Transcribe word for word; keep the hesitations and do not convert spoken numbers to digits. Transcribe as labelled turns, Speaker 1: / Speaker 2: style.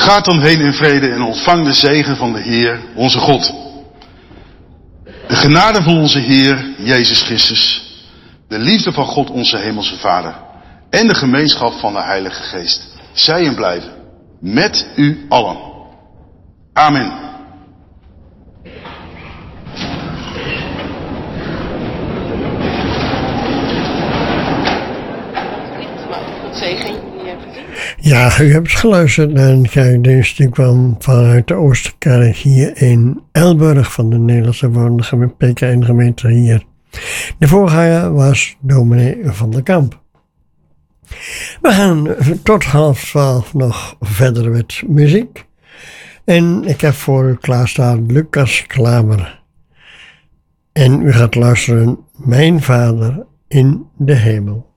Speaker 1: Gaat dan heen in vrede en ontvang de zegen van de Heer, onze God. De genade van onze Heer, Jezus Christus, de liefde van God, onze Hemelse Vader, en de gemeenschap van de Heilige Geest, zij en blijven met u allen. Amen.
Speaker 2: Ja, u hebt geluisterd naar een getuigenis die kwam vanuit de Oosterkerk hier in Elburg van de Nederlandse Woorden P K N-gemeente hier. De voorganger was dominee van der Kamp. We gaan tot half twaalf nog verder met muziek. En ik heb voor u klaarstaan Lucas Klamer. En u gaat luisteren, Mijn Vader in de Hemel.